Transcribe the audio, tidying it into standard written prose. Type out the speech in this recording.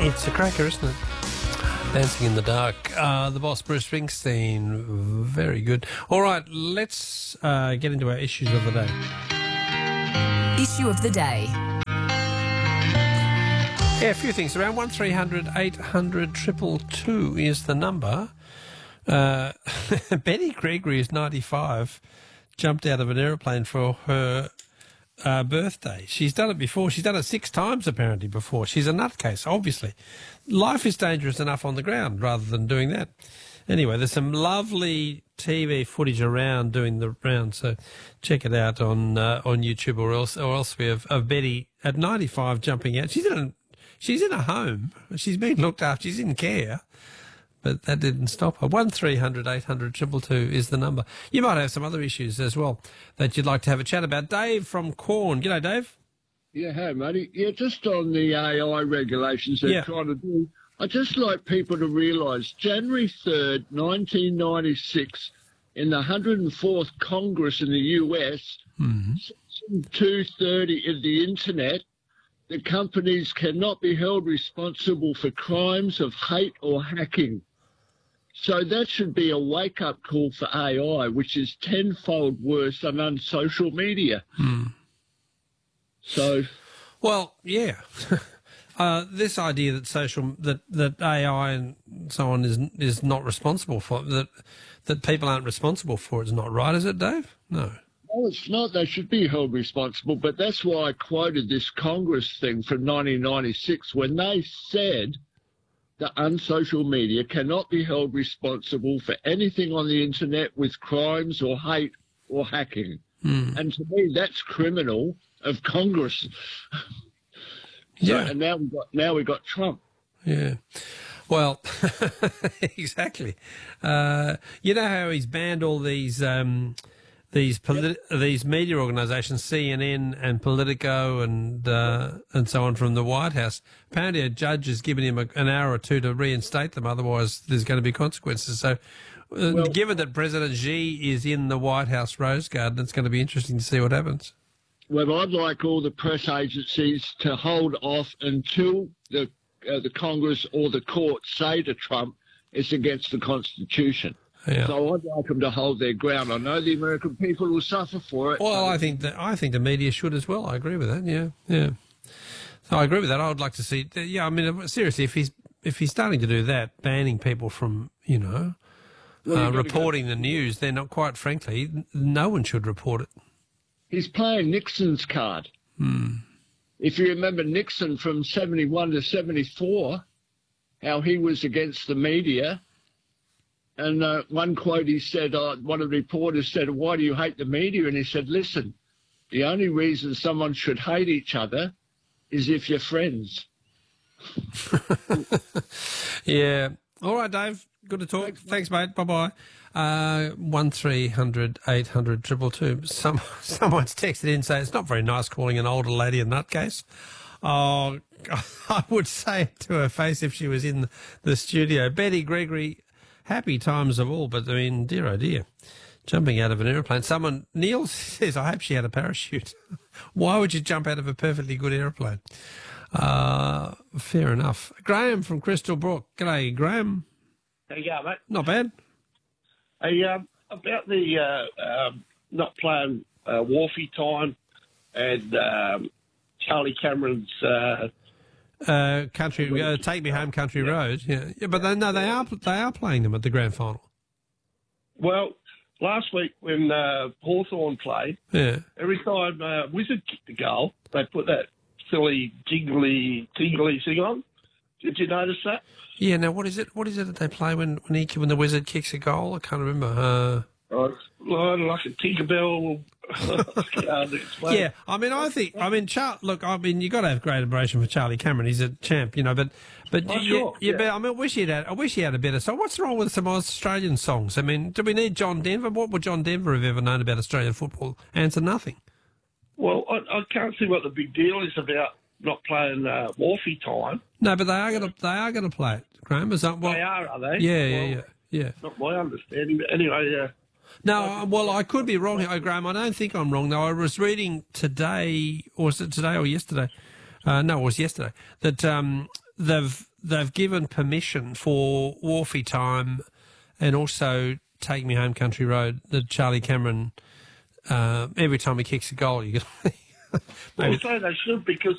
It's a cracker, isn't it? Dancing in the Dark. The Boss, Bruce Springsteen. Very good. All right, let's get into our issues of the day. Issue of the day. Yeah, a few things. Around 1300 800 222 is the number. Betty Gregory is 95. Jumped out of an aeroplane for her birthday. She's done it before. She's done it 6 times apparently before. She's a nutcase, obviously. Life is dangerous enough on the ground rather than doing that. Anyway, there's some lovely TV footage around doing the round, so check it out on YouTube or elsewhere of Betty at 95 jumping out. She's in a home. She's being looked after. She's in care. But that didn't stop her. 1300 800 222 is the number. You might have some other issues as well that you'd like to have a chat about. Dave from Corn. G'day, Dave. Yeah, hey, matey. Yeah, just on the AI regulations they're trying to do, I'd just like people to realise January 3rd, 1996, in the 104th Congress in the US, Section 230 of the Internet, the companies cannot be held responsible for crimes of hate or hacking. So that should be a wake-up call for AI, which is tenfold worse than on social media. So, well, yeah, this idea that that AI and so on is not responsible for that people aren't responsible for it is not right, is it, Dave? No. No, it's not. They should be held responsible. But that's why I quoted this Congress thing from 1996 when they said that unsocial media cannot be held responsible for anything on the internet with crimes or hate or hacking. And to me, that's criminal of Congress. Yeah. And now we got Trump. Yeah. Well, exactly. You know how he's banned all these media organisations, CNN and Politico and so on, from the White House. Apparently a judge has given him an hour or two to reinstate them, otherwise there's going to be consequences. So given that President Xi is in the White House Rose Garden, it's going to be interesting to see what happens. Well, I'd like all the press agencies to hold off until the Congress or the court say to Trump it's against the Constitution. Yeah. So I'd like them to hold their ground. I know the American people will suffer for it. Well, I think the media should as well. I agree with that. Yeah. So I agree with that. I would like to see. Yeah, I mean, seriously, if he's starting to do that, banning people from reporting the news, then quite frankly, no one should report it. He's playing Nixon's card. If you remember Nixon from 71 to 74, how he was against the media. And one quote he said, one of the reporters said, "Why do you hate the media?" And he said, "Listen, the only reason someone should hate each other is if you're friends." Yeah. All right, Dave. Good to talk. Thanks mate. Bye-bye. 1300 800 222. Someone's texted in saying it's not very nice calling an older lady a nutcase. Oh, I would say it to her face if she was in the studio. Betty Gregory, happy times of all, but I mean, dear oh dear, jumping out of an aeroplane. Neil says, I hope she had a parachute. Why would you jump out of a perfectly good aeroplane? Fair enough. Graham from Crystal Brook. G'day, Graham. How you going, mate? Not bad. Hey, about the not playing Wharfie time and Charlie Cameron's country Take Me Home Country Road. Yeah, but they are playing them at the grand final. Well, last week when Hawthorn played, every time Wizard kicked a goal, they put that silly tingly thing on. Did you notice that? Yeah. Now, what is it? What is it that they play when the Wizard kicks a goal? I can't remember. Like a Tinkerbell. Yeah, I mean, you got to have great admiration for Charlie Cameron. He's a champ, but But I wish he had a better song. What's wrong with some Australian songs? I mean, do we need John Denver? What would John Denver have ever known about Australian football? Answer: nothing. Well, I can't see what the big deal is about not playing Wharfie time. No, but they are going to play it, Graham. They are they? Yeah. Not my understanding, but anyway. No, well, I could be wrong here, Graham. I don't think I'm wrong, though. I was reading today, or was it today or yesterday? No, it was yesterday, that they've given permission for Wharfie Time and also Take Me Home Country Road, the Charlie Cameron, every time he kicks a goal, you can... I'll say they should, because